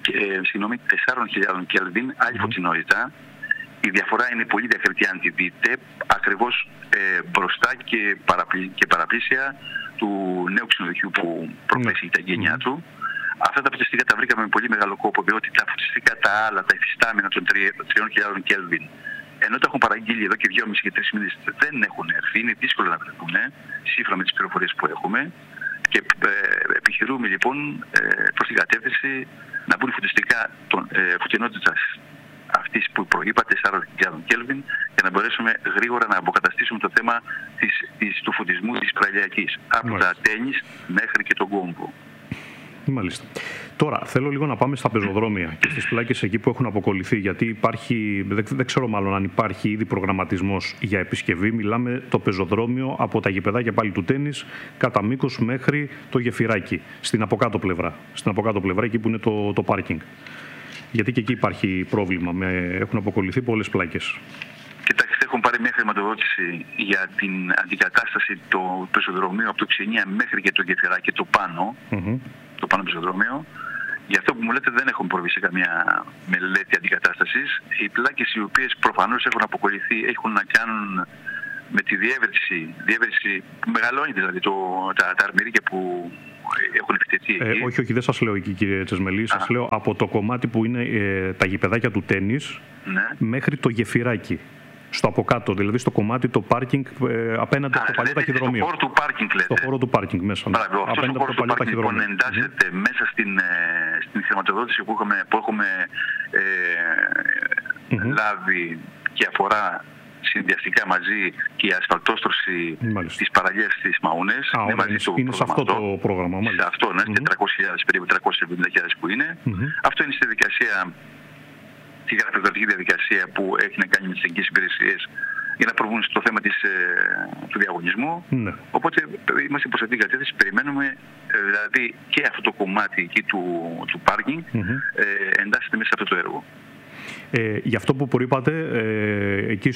4.000 Κέλβιν, άλλη φωτεινότητα. Η διαφορά είναι πολύ διακριτή, αν τη δείτε, ακριβώς μπροστά και παραπλήσια του νέου ξενοδοχείου που προχθές η γενιά του. Αυτά τα φωτιστικά τα βρήκαμε με πολύ μεγάλο κόπο, διότι τα φωτιστικά τα άλλα, τα υφιστάμενα των 3.000 Κέλβιν, ενώ τα έχουν παραγγείλει εδώ και 2,5 και 3 μήνες, δεν έχουν έρθει. Είναι δύσκολο να βρεθούν, σύμφωνα με τις πληροφορίες που έχουμε. Και επιχειρούμε λοιπόν προς την κατεύθυνση να μπουν φωτιστικά φωτεινότητας αυτής που προείπατε, 4.000 Κέλβιν, για να μπορέσουμε γρήγορα να αποκαταστήσουμε το θέμα του φωτισμού της Πραλιακής, από τα τένις μέχρι και τον κόμπο. Μάλιστα. Τώρα θέλω λίγο να πάμε στα πεζοδρόμια και στις πλάκες εκεί που έχουν αποκολληθεί, γιατί υπάρχει, δεν ξέρω μάλλον αν υπάρχει ήδη προγραμματισμός για επισκευή. Μιλάμε το πεζοδρόμιο από τα γηπεδάκια πάλι του τένις κατά μήκος μέχρι το Γεφυράκι, στην αποκάτω πλευρά. Στην αποκάτω πλευρά, εκεί που είναι το πάρκινγκ. Γιατί και εκεί υπάρχει πρόβλημα, έχουν αποκολληθεί πολλές πλάκες. Κοιτάξτε, έχουν πάρει μια χρηματοδότηση για την αντικατάσταση του πεζοδρομίου από το Ξενία μέχρι και το Γεφυράκι, το πάνω. Το πάνω πεζοδρόμιο. Γι' αυτό που μου λέτε, δεν έχουν προβεί σε καμία μελέτη αντικατάστασης. Οι πλάκες οι οποίες προφανώς έχουν αποκολληθεί έχουν να κάνουν με τη διεύρυνση που μεγαλώνει, δηλαδή τα αρμυρίκια που έχουν επιτεθεί. Όχι, δεν σας λέω εκεί, κύριε Τσεσμελή. Σας λέω από το κομμάτι που είναι τα γηπεδάκια του τένις, μέχρι το Γεφυράκι. Στο αποκάτω, δηλαδή στο κομμάτι το πάρκινγκ απέναντι από το παλιό ταχυδρομείο. Στο χώρο του πάρκινγκ, λέτε. Στο χώρο του πάρκινγκ μέσα. Μπράβο, αυτός ο χώρος του πάρκινγκ λοιπόν εντάσσεται μέσα στην χρηματοδότηση που έχουμε λάβει και αφορά συνδυαστικά μαζί και η ασφαλτόστρωση της παραλίας της Μαούνες. Είναι σε αυτό το πρόγραμμα. Σε αυτό, 400.000, περίπου 370.000 που είναι. Αυτό είναι στη διαδικασία, τη γραφειοκρατική διαδικασία που έχει να κάνει με τις εγγύες υπηρεσίες για να προβούν στο θέμα του διαγωνισμού. Ναι. Οπότε είμαστε προς αυτήν την κατεύθυνση, περιμένουμε δηλαδή και αυτό το κομμάτι εκεί του πάρκινγκ εντάσσεται μέσα σε αυτό το έργο. Γι' αυτό που προείπατε, εκεί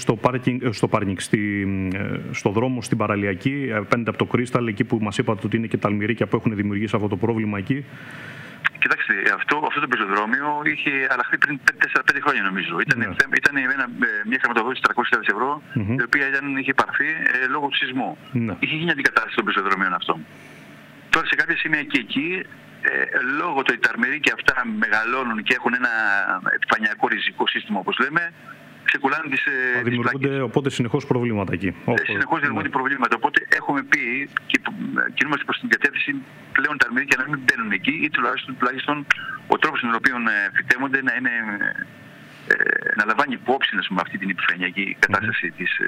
στο δρόμο στην Παραλιακή, απέναντι από το Κρίσταλ, εκεί που μας είπατε ότι είναι και τα αλμυρίκια που έχουν δημιουργήσει αυτό το πρόβλημα εκεί. Κοιτάξτε, αυτό το πεζοδρόμιο είχε αλλάχθει πριν 4-5 χρόνια νομίζω. Ήταν μια χρηματοδότηση 300.000 ευρώ, η οποία είχε πάρθει λόγω του σεισμού. Είχε γίνει αντικατάσταση των πεζοδρομίων αυτών. Τώρα σε κάποια σημεία και εκεί, λόγω του ότι τα αρμερίκια αυτά μεγαλώνουν και έχουν ένα επιφανειακό ριζικό σύστημα, όπως λέμε, ξεκουλάνε τις δημιουργούνται οπότε συνεχώς προβλήματα εκεί. Συνεχώς δημιουργούνται προβλήματα. Οπότε έχουμε πει και κινούμαστε προς την κατεύθυνση πλέον τα αρμερίκια να μην μπαίνουν εκεί, ή τουλάχιστον ο τρόπος στον οποίο φυτέμονται να λαμβάνει υπόψη αυτή την επιφανειακή κατάσταση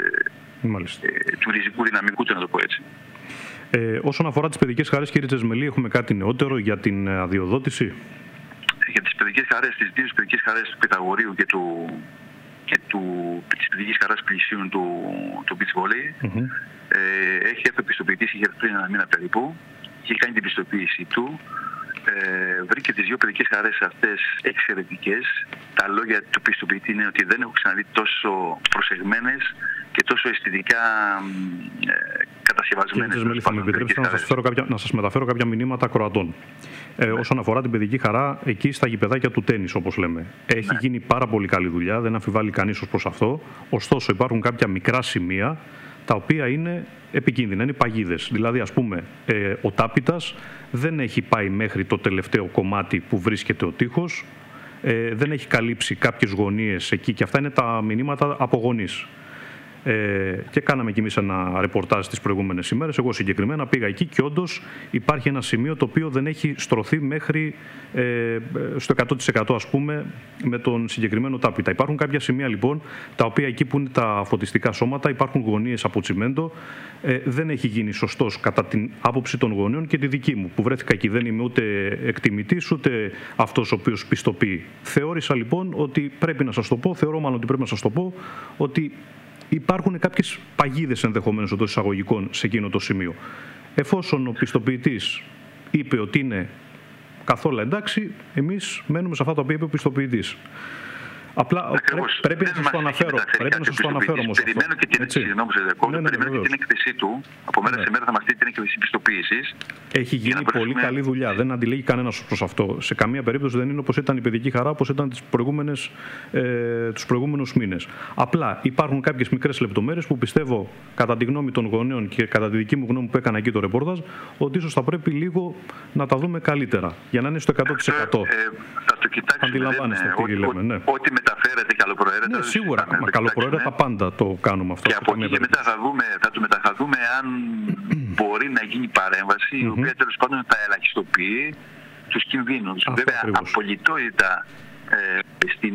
του ριζικού δυναμικού, να το πω έτσι. Όσον αφορά τις παιδικές χαρές, κύριε Τσεσμελή, έχουμε κάτι νεότερο για την αδειοδότηση? Για τις παιδικές χαρές, τις δύο παιδικές χαρές του Πυθαγορείου και της παιδικής χαράς πλησίων του beach volley, έχει έρθει ο πιστοποιητής, είχε έρθει πριν ένα μήνα περίπου, είχε κάνει την πιστοποίηση του, βρήκε τις δύο παιδικές χαρές αυτές εξαιρετικές. Τα λόγια του πιστοποιητή είναι ότι δεν έχω ξαναδεί τόσο προσεγμένες και τόσο αισθητικά κατασκευασμένες. Κύριε Τσεσμελή, θα με επιτρέψετε να σας μεταφέρω κάποια μηνύματα ακροατών. Όσον αφορά την παιδική χαρά, εκεί στα γηπεδάκια του τένις, όπως λέμε, έχει γίνει πάρα πολύ καλή δουλειά, δεν αμφιβάλλει κανείς ως προς αυτό. Ωστόσο, υπάρχουν κάποια μικρά σημεία τα οποία είναι επικίνδυνα, είναι παγίδες. Δηλαδή, ας πούμε, ο τάπητας δεν έχει πάει μέχρι το τελευταίο κομμάτι που βρίσκεται ο τοίχος, δεν έχει καλύψει κάποιες γωνίες εκεί, και αυτά είναι τα μηνύματα από γονείς. Και κάναμε κι εμείς ένα ρεπορτάζ τις προηγούμενες ημέρες. Εγώ συγκεκριμένα πήγα εκεί και όντως υπάρχει ένα σημείο το οποίο δεν έχει στρωθεί μέχρι στο 100% ας πούμε με τον συγκεκριμένο τάπητα. Υπάρχουν κάποια σημεία λοιπόν τα οποία εκεί που είναι τα φωτιστικά σώματα υπάρχουν γωνίες από τσιμέντο. Δεν έχει γίνει σωστός κατά την άποψη των γονέων και τη δική μου που βρέθηκα εκεί. Δεν είμαι ούτε εκτιμητής ούτε αυτός ο οποίος πιστοποιεί. Θεώρησα λοιπόν ότι πρέπει να σας το πω, θεωρώ μάλλον ότι πρέπει να σας το πω, ότι υπάρχουν κάποιες παγίδες ενδεχομένως εντός εισαγωγικών σε εκείνο το σημείο. Εφόσον ο πιστοποιητής είπε ότι είναι καθόλου εντάξει, εμείς μένουμε σε αυτά τα οποία είπε ο πιστοποιητής. Απλά πρέπει να σας το αναφέρω. Όμως. Περιμένω και την έκθεσή του. Από μέρα σε μέρα θα μας δει την έκθεση πιστοποίησης. Έχει γίνει πολύ καλή δουλειά. Δεν αντιλέγει κανένας προς αυτό. Σε καμία περίπτωση δεν είναι όπως ήταν η παιδική χαρά, όπως ήταν τους προηγούμενους μήνες. Απλά υπάρχουν κάποιες μικρές λεπτομέρειες που πιστεύω, κατά τη γνώμη των γονέων και κατά τη δική μου γνώμη που έκανα εκεί το ρεπορτάζ, ότι ίσως θα πρέπει λίγο να τα δούμε καλύτερα για να είναι στο 100%. Θα το κοιτάξουμε. Αντιλαμβάνεστε τι λέμε. Ναι. Ό,τι μεταφέρεται καλοπροαίρετα. Ναι, σίγουρα. Καλοπροαίρετα πάντα το κάνουμε αυτό. Και από εκεί και μετά θα δούμε αν μπορεί να γίνει παρέμβαση η οποία τέλος πάντων θα ελαχιστοποιεί τους κινδύνους. Βέβαια, απολυτότητα στην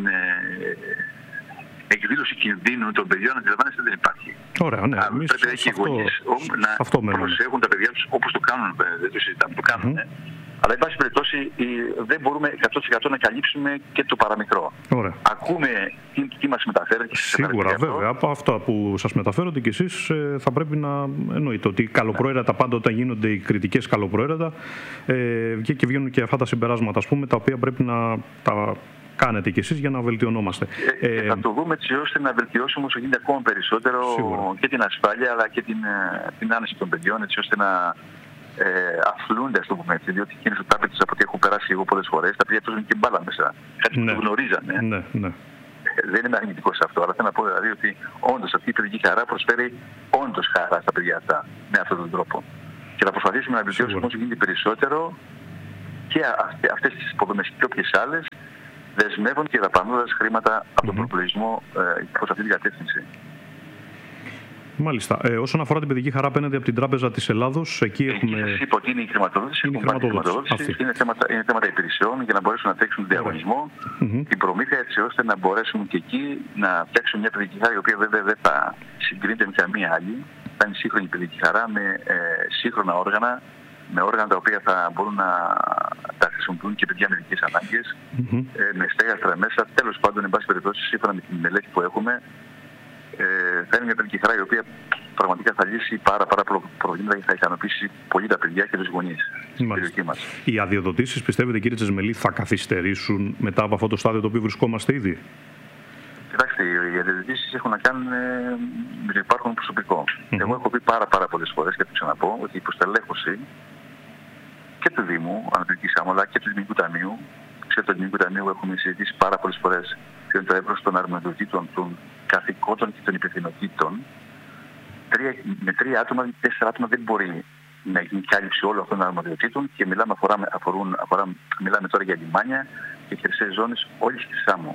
εκδήλωση κινδύνου των παιδιών, αντιλαμβάνεστε, δεν υπάρχει. Ωραία, ναι. Πρέπει να έχει γονείς να προσέχουν τα παιδιά τους όπως το κάνουν, δεν το συζητάμε, το κάνουν. Αλλά, εν πάση περιπτώσει, δεν μπορούμε 100% να καλύψουμε και το παραμικρό. Ωραία. Ακούμε τι μας μεταφέρετε. Σίγουρα, βέβαια. Από αυτά που σας μεταφέρονται και εσείς θα πρέπει να εννοείτε ότι καλοπροαίρετα πάντα όταν γίνονται οι κριτικές καλοπροαίρετα και βγαίνουν και αυτά τα συμπεράσματα, ας πούμε, τα οποία πρέπει να τα κάνετε κι εσείς για να βελτιωνόμαστε. Θα το δούμε έτσι ώστε να βελτιώσουμε όσο γίνεται ακόμα περισσότερο και την ασφάλεια αλλά και την άνεση των παιδιών, έτσι ώστε να αθλούνται, ας το πούμε έτσι, διότι εκείνες ο τάπετες από ό,τι έχω περάσει εγώ πολλές φορές, τα παιδιά παίζουν και μπάλα μέσα. Κάτι που το γνωρίζανε. Ναι. Δεν είμαι αρνητικός σε αυτό, αλλά θέλω να πω δηλαδή ότι όντως αυτή η παιδική χαρά προσφέρει όντως χαρά στα παιδιά αυτά με αυτόν τον τρόπο. Και θα προσπαθήσουμε να βελτιώσουμε όσο γίνεται περισσότερο και αυτές τις υποδομές και όποιες άλλες, δεσμεύουν και δαπανώντας χρήματα από τον προπολογισμό προς αυτή την κατεύθυνση. Μάλιστα. Όσον αφορά την παιδική χαρά απέναντι από την Τράπεζα της Ελλάδος, εκεί έχουμε. Σας είπα ότι είναι η χρηματοδότηση. Είναι θέματα υπηρεσιών για να μπορέσουν να τρέξουν τον διαγωνισμό, την προμήθεια, έτσι ώστε να μπορέσουν και εκεί να φτιάξουν μια παιδική χαρά η οποία βέβαια δεν θα συγκρίνεται με καμία άλλη. Θα είναι σύγχρονη παιδική χαρά με σύγχρονα όργανα, με όργανα τα οποία θα μπορούν να τα χρησιμοποιούν και παιδιά με ειδικές ανάγκες, με στέγαστρα μέσα. Τέλος πάντων, εν πάση περιπτώσει, σύμφωνα με την μελέτη που έχουμε, θα είναι μια παιδική χαρά η οποία πραγματικά θα λύσει πάρα προβλήματα και θα ικανοποιήσει πολύ τα παιδιά και τους γονείς στην περιοχή μας. Οι αδειοδοτήσεις, πιστεύετε κύριε Τσεσμελή, θα καθυστερήσουν μετά από αυτό το στάδιο το οποίο βρισκόμαστε ήδη? Κοιτάξτε, οι αδειοδοτήσεις έχουν να κάνουν με το υπάρχον προσωπικό. Εγώ έχω πει πάρα πολλές φορές και θα το ξαναπώ ότι η προστελέχωση και του Δήμου, Ανατολικής Σάμου, αλλά και του Ελληνικού Ταμείου, ξέρετε, το Ελληνικό Ταμείο έχουμε συζητήσει πάρα πολλές φορές ποιο είναι το εύρος των αρμοδιοτήτων, των καθηκόντων και των υπευθυνοτήτων. Με 3 άτομα ή 4 άτομα δεν μπορεί να γίνει κάλυψη όλων αυτών των αρμοδιοτήτων και μιλάμε τώρα για λιμάνια και χερσαίες ζώνες όλης της Σάμου.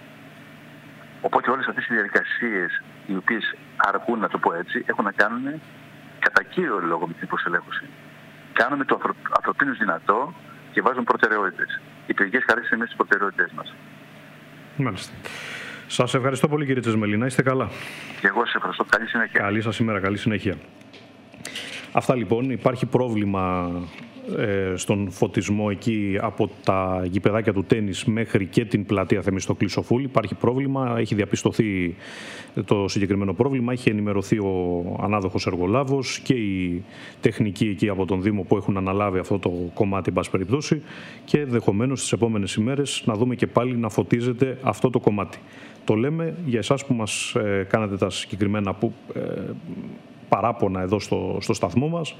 Οπότε όλες αυτές οι διαδικασίες οι οποίες αρκούν, να το πω έτσι, έχουν να κάνουν κατά κύριο λόγο με την προσελέχωση. Κάνουμε το ανθρωπίνως δυνατό και βάζουν προτεραιότητες. Οι παιδικές χαρές είναι μέσα στις προτεραιότητες μας. Μάλιστα. Σας ευχαριστώ πολύ κύριε Τσεσμελή. Να είστε καλά. Και εγώ σας ευχαριστώ. Καλή συνέχεια. Καλή σας ημέρα. Καλή συνέχεια. Αυτά λοιπόν. Υπάρχει πρόβλημα στον φωτισμό εκεί από τα γηπεδάκια του τένις μέχρι και την πλατεία Θεμιστοκλή Σοφούλη. Υπάρχει πρόβλημα, έχει διαπιστωθεί το συγκεκριμένο πρόβλημα, έχει ενημερωθεί ο ανάδοχος εργολάβος και οι τεχνικοί εκεί από τον Δήμο που έχουν αναλάβει αυτό το κομμάτι, εν πάση περιπτώσει, και ενδεχομένως στις επόμενες ημέρες να δούμε και πάλι να φωτίζεται αυτό το κομμάτι. Το λέμε για εσάς που μας κάνετε τα συγκεκριμένα παράπονα εδώ στο σταθμό μας,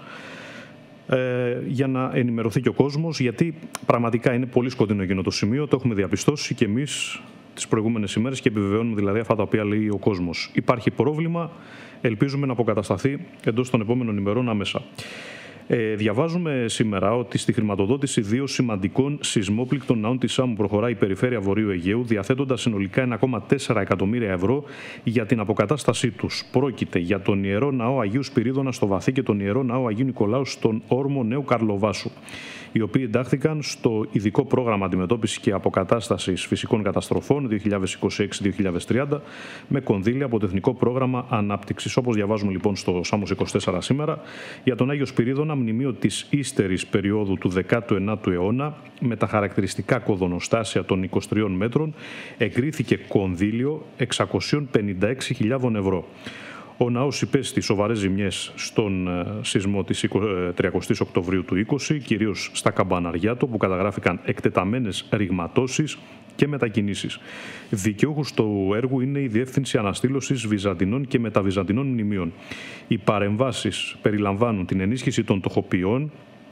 για να ενημερωθεί και ο κόσμος, γιατί πραγματικά είναι πολύ σκοτεινό εκείνο το σημείο, το έχουμε διαπιστώσει και εμείς τις προηγούμενες ημέρες και επιβεβαιώνουμε δηλαδή αυτά τα οποία λέει ο κόσμος. Υπάρχει πρόβλημα, ελπίζουμε να αποκατασταθεί εντός των επόμενων ημερών άμεσα. Διαβάζουμε σήμερα ότι στη χρηματοδότηση 2 σημαντικών σεισμόπληκτων ναών της Σάμου προχωράει η Περιφέρεια Βορείου Αιγαίου, διαθέτοντας συνολικά 1,4 εκατομμύρια ευρώ για την αποκατάστασή τους. Πρόκειται για τον Ιερό Ναό Αγίου Σπυρίδωνα στο Βαθύ και τον Ιερό Ναό Αγίου Νικολάου στον όρμο Νέου Καρλοβάσου, οι οποίοι εντάχθηκαν στο ειδικό πρόγραμμα αντιμετώπισης και αποκατάστασης φυσικών καταστροφών 2026-2030 με κονδύλια από το Εθνικό Πρόγραμμα Ανάπτυξης. Όπως διαβάζουμε λοιπόν στο Σάμος 24 σήμερα, για τον Άγιο Σπυρίδωνα, μνημείο της ύστερης περίοδου του 19ου αιώνα, με τα χαρακτηριστικά κοδονοστάσια των 23 μέτρων, εγκρίθηκε κονδύλιο 656.000 ευρώ. Ο ναός υπέστη σοβαρές ζημιές στον σεισμό της 30 Οκτωβρίου του 20, κυρίως στα καμπαναριά του, που καταγράφηκαν εκτεταμένες ρηγματώσεις και μετακινήσεις. Δικαιούχος του έργου είναι η Διεύθυνση Αναστήλωσης Βυζαντινών και Μεταβυζαντινών Μνημείων. Οι παρεμβάσεις περιλαμβάνουν την ενίσχυση των τοχοποιών,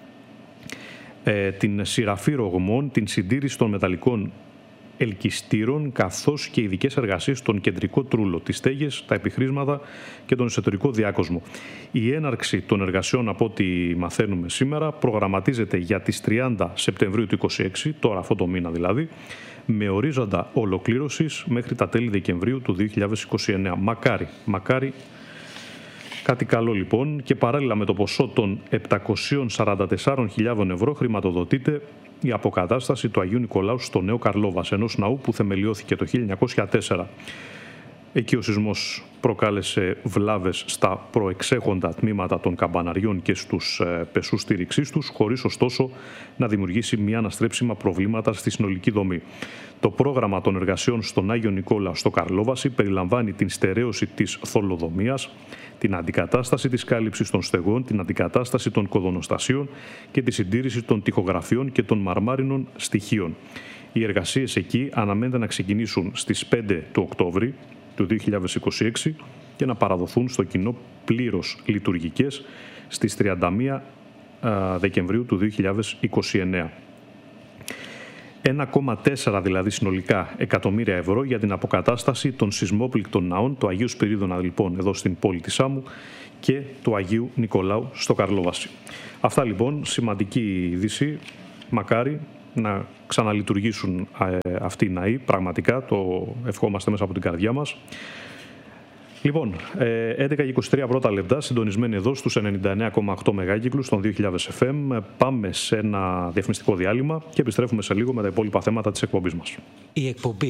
την σειραφή ρογμών, την συντήρηση των μεταλλικών ελκυστήρων, καθώς και ειδικές εργασίες στον κεντρικό τρούλο, τις στέγες, τα επιχρήσματα και τον εσωτερικό διάκοσμο. Η έναρξη των εργασιών, από ό,τι μαθαίνουμε σήμερα, προγραμματίζεται για τις 30 Σεπτεμβρίου του 2026, τώρα αυτό το μήνα δηλαδή, με ορίζοντα ολοκλήρωσης μέχρι τα τέλη Δεκεμβρίου του 2029. Μακάρι κάτι καλό λοιπόν, και παράλληλα με το ποσό των 744.000 ευρώ χρηματοδοτείται η αποκατάσταση του Αγίου Νικολάου στο Νέο Καρλόβας, ενός ναού που θεμελιώθηκε το 1904. Εκεί ο σεισμός προκάλεσε βλάβες στα προεξέχοντα τμήματα των καμπαναριών και στους πεσούς στήριξής τους, χωρίς ωστόσο να δημιουργήσει μια αναστρέψιμα προβλήματα στη συνολική δομή. Το πρόγραμμα των εργασιών στον Άγιο Νικόλαο στο Καρλόβαση περιλαμβάνει την στερέωση της θολοδομίας, την αντικατάσταση της κάλυψης των στεγών, την αντικατάσταση των κοδονοστασίων και τη συντήρηση των τοιχογραφιών και των μαρμάρινων στοιχείων. Οι εργασίες εκεί αναμένεται να ξεκινήσουν στις 5 του Οκτώβρη του 2026 και να παραδοθούν στο κοινό πλήρως λειτουργικές στις 31 Δεκεμβρίου του 2029. 1,4 δηλαδή συνολικά εκατομμύρια ευρώ για την αποκατάσταση των σεισμόπληκτων ναών του Αγίου Σπυρίδωνα λοιπόν εδώ στην πόλη της Σάμου και του Αγίου Νικολάου στο Καρλόβαση. Αυτά λοιπόν, σημαντική είδηση, μακάρι να ξαναλειτουργήσουν αυτοί οι ναοί, πραγματικά το ευχόμαστε μέσα από την καρδιά μας. Λοιπόν, 11 και 23 πρώτα λεπτά, συντονισμένοι εδώ στους 99,8 μεγάκυκλους των 2000 FM. Πάμε σε ένα διαφημιστικό διάλειμμα και επιστρέφουμε σε λίγο με τα υπόλοιπα θέματα της εκπομπής μας. Η εκπομπή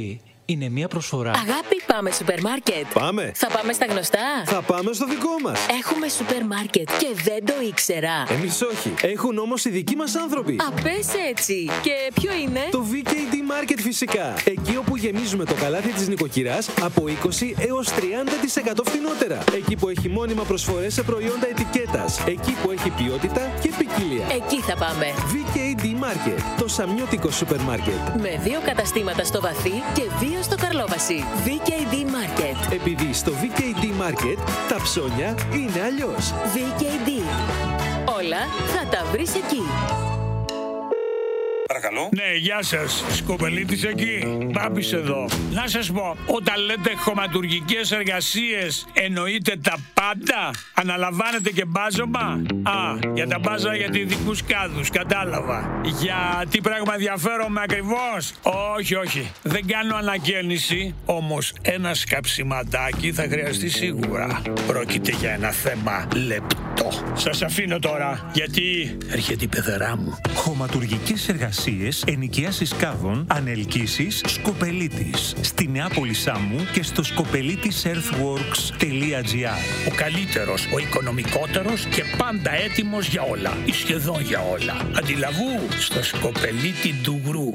είναι μια προσφορά. Αγάπη, πάμε σούπερ μάρκετ. Πάμε. Θα πάμε στα γνωστά. Θα πάμε στο δικό μας. Έχουμε σούπερ μάρκετ και δεν το ήξερα. Εμείς όχι. Έχουν όμως οι δικοί μας άνθρωποι. Α, πες έτσι. Και ποιο είναι? Το VKD Market φυσικά. Εκεί όπου γεμίζουμε το καλάθι της νοικοκυράς από 20 έως 30% φθηνότερα. Εκεί που έχει μόνιμα προσφορές σε προϊόντα ετικέτας. Εκεί που έχει ποιότητα και ποικιλία. Εκεί θα πάμε. VKD Market. Το σαμιώτικο σούπερ μάρκετ. Με 2 καταστήματα στο Βαθύ και 2 στο Καρλόβαση. VKD Market. Επειδή στο VKD Market τα ψώνια είναι αλλιώς. VKD. Όλα θα τα βρεις εκεί. Παρακαλώ. Ναι, γεια σας. Σκοπελίτης εκεί. Μπάμπης εδώ. Να σας πω, όταν λέτε χωματουργικές εργασίες, εννοείτε τα πάντα? Αναλαμβάνετε και μπάζωμα? Για τα μπάζα για ειδικούς κάδους, κατάλαβα. Για τι πράγμα ενδιαφέρομαι ακριβώς? Όχι. Δεν κάνω ανακαίνιση, όμως ένα σκαψιματάκι θα χρειαστεί σίγουρα. Πρόκειται για ένα θέμα λεπτό. Σας αφήνω τώρα, γιατί έρχεται η πεθερά μου. Χωματουργικές εργασίες, ενοικίασης κάδων, ανελκύσεις, Σκοπελίτης. Στη Νεάπολη Σάμου και στο skopelitisEarthworks.gr. Ο καλύτερος, ο οικονομικότερος και πάντα έτοιμος για όλα. Ή σχεδόν για όλα. Αντιλαβού στο Σκοπελίτη Ντουγρού.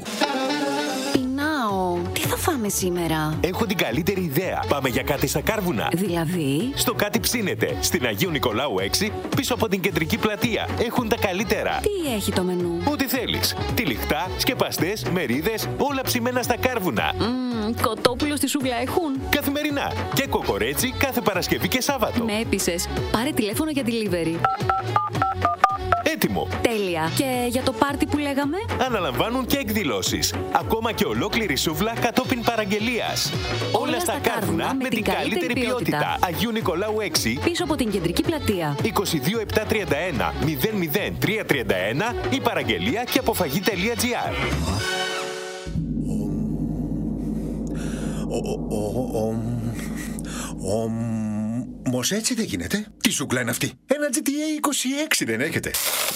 Τι θα φάμε σήμερα? Έχω την καλύτερη ιδέα. Πάμε για κάτι στα Κάρβουνα. Δηλαδή? Στο Κάτι Ψήνεται. Στην Αγίου Νικολάου 6, πίσω από την κεντρική πλατεία. Έχουν τα καλύτερα. Τι έχει το μενού? Ό,τι θέλεις. Τυλιχτά, σκεπαστές, μερίδες, όλα ψημένα στα Κάρβουνα. Κοτόπουλο στη σούβλα έχουν? Καθημερινά. Και κοκορέτσι κάθε Παρασκευή και Σάββατο. Με έπεισες. Πάρε τηλέφωνο για delivery. Έτοιμο. Τέλεια. Και για το πάρτι που λέγαμε? Αναλαμβάνουν και εκδηλώσεις. Ακόμα και ολόκληρη σούβλα κατόπιν παραγγελίας. Όλα στα Κάρβουνα με την καλύτερη ποιότητα. Αγίου Νικολάου 6. Πίσω από την κεντρική πλατεία. 22731 00331 η παραγγελία και αποφαγή.gr. Όμως έτσι δεν γίνεται. Τι σούκλα είναι αυτή? Ένα GTA 26 δεν έχετε?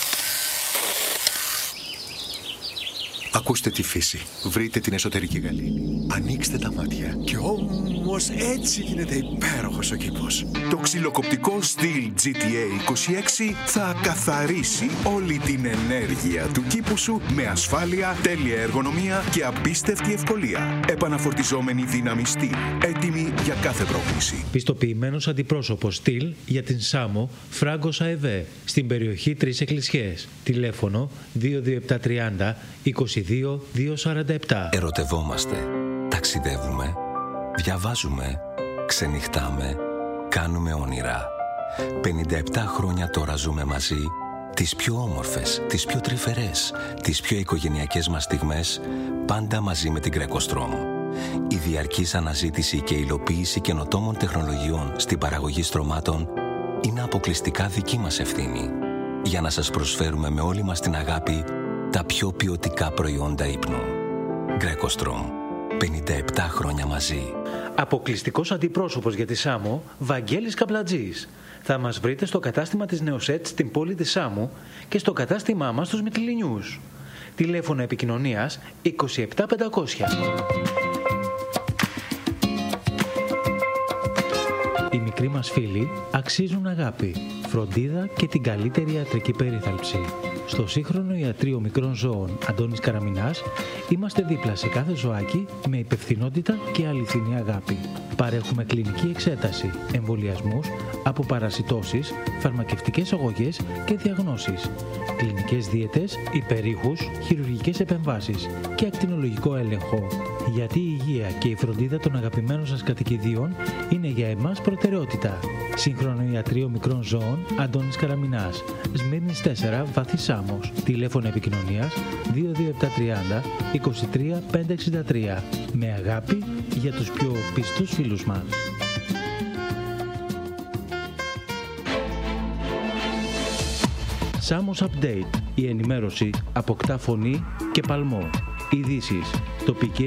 Ακούστε τη φύση. Βρείτε την εσωτερική γαλήνη. Ανοίξτε τα μάτια. Και όμως έτσι γίνεται υπέροχος ο κήπος. Το ξυλοκοπτικό στυλ GTA 26 θα καθαρίσει όλη την ενέργεια του κήπου σου με ασφάλεια, τέλεια εργονομία και απίστευτη ευκολία. Επαναφορτιζόμενη δύναμη στυλ. Έτοιμη για κάθε πρόκληση. Πιστοποιημένος αντιπρόσωπος στυλ για την Σάμο Φράγκος ΑΕΒ στην περιοχή 3 Εκκλησιές. Τηλέφωνο 22730 22-247. Ερωτευόμαστε, ταξιδεύουμε, διαβάζουμε, ξενυχτάμε, κάνουμε όνειρα. 57 χρόνια τώρα ζούμε μαζί, τις πιο όμορφες, τις πιο τρυφερές, τις πιο οικογενειακές μας στιγμές, πάντα μαζί με την Greco-Strom. Η διαρκής αναζήτηση και υλοποίηση καινοτόμων τεχνολογιών στην παραγωγή στρωμάτων είναι αποκλειστικά δική μας ευθύνη, για να σας προσφέρουμε με όλη μας την αγάπη τα πιο ποιοτικά προϊόντα ύπνου. Greco-Strom. 57 χρόνια μαζί. Αποκλειστικός αντιπρόσωπος για τη Σάμο, Βαγγέλης Καπλατζής. Θα μας βρείτε στο κατάστημα της Νεοσέτ στην πόλη της Σάμου και στο κατάστημά μας στους Μυτιληνιούς. Τηλέφωνο επικοινωνίας 27500. Οι μικροί μας φίλοι αξίζουν αγάπη, φροντίδα και την καλύτερη ιατρική περίθαλψη. Στο σύγχρονο ιατρείο μικρών ζώων Αντώνης Καραμινάς είμαστε δίπλα σε κάθε ζωάκι με υπευθυνότητα και αληθινή αγάπη. Παρέχουμε κλινική εξέταση, εμβολιασμούς, αποπαρασιτώσεις, φαρμακευτικές αγωγές και διαγνώσεις, κλινικές δίαιτες, υπερήχους, χειρουργικές επεμβάσεις και ακτινολογικό έλεγχο. Γιατί η υγεία και η φροντίδα των αγαπημένων σας κατοικιδίων είναι για εμάς προτεραιότητα. Σύγχρονο ιατρείο μικρών ζώων Αντώνης Καραμινάς, Σμύρνης 4, Βαθή Σάμος. Τηλέφωνο επικοινωνίας 22730 23 563. Με αγάπη για τους πιο πιστούς φίλους μας. Σάμος Update. Η ενημέρωση αποκτά φωνή και παλμό. Ειδήσεις. Τοπική